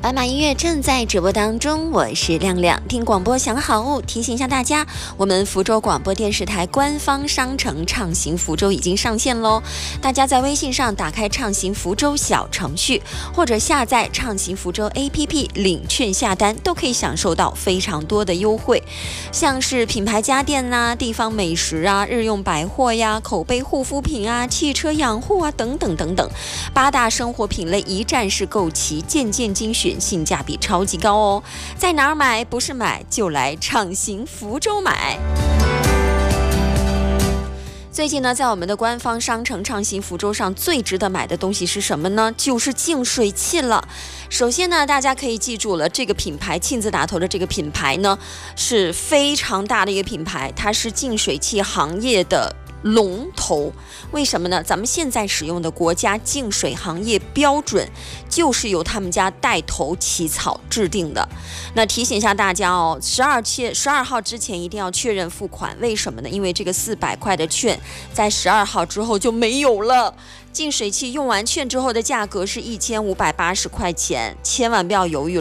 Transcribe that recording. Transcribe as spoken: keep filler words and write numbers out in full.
斑马音乐正在直播当中，我是亮亮。听广播想好物，提醒一下大家，我们福州广播电视台官方商城畅行福州已经上线喽。大家在微信上打开畅行福州小程序，或者下载畅行福州 A P P 领券下单，都可以享受到非常多的优惠，像是品牌家电呐、地方美食啊、日用百货呀、口碑护肤品啊、汽车养护啊等等等等，八大生活品类一站式购齐，件件精选，性价比超级高哦。在哪儿买？不是买就来畅行福州买。最近呢，在我们的官方商城畅行福州上，最值得买的东西是什么呢？就是净水器了。首先呢，大家可以记住了，这个品牌亲自打头的这个品牌呢，是非常大的一个品牌，它是净水器行业的龙头。为什么呢？咱们现在使用的国家净水行业标准就是由他们家带头起草制定的。那提醒一下大家哦，十二切十二号之前一定要确认付款。为什么呢？因为这个四百块的券在十二号之后就没有了。净水器用完券之后的价格是一千五百八十块钱，千万不要犹豫了。